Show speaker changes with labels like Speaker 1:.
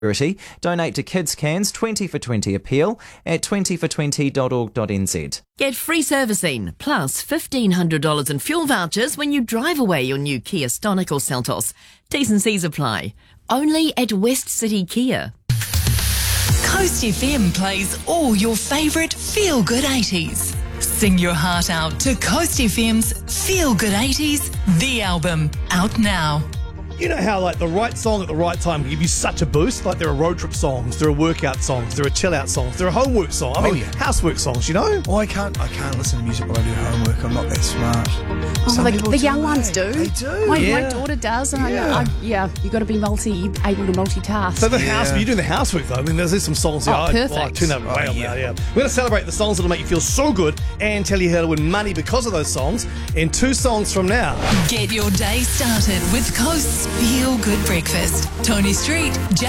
Speaker 1: Donate to Kids Cans 20 for 20 appeal at 20for20.org.nz.
Speaker 2: Get free servicing plus $1,500 in fuel vouchers when you drive away your new Kia Stonic or Seltos. T's and C's apply. Only at West City Kia.
Speaker 3: Coast FM plays all your favourite feel-good 80s. Sing your heart out to Coast FM's Feel Good 80s, the album, out now.
Speaker 4: You know how like the right song at the right time can give you such a boost? Like there are road trip songs, there are workout songs, there are chill out songs, there are homework songs. I mean, housework songs, you know?
Speaker 5: Oh, I can't listen to music while I do homework. I'm not that smart.
Speaker 6: Oh, the young ones do.
Speaker 5: They do.
Speaker 6: My daughter does. And you've got to be able to multitask.
Speaker 4: So the house, when you're doing the housework though, I mean, there's some songs.
Speaker 6: Perfect.
Speaker 4: Tune that way on now, yeah. We're going to celebrate the songs that'll make you feel so good and tell you how to win money because of those songs in 2 songs from now.
Speaker 3: Get your day started with Coast's Feel Good Breakfast. Tony Street,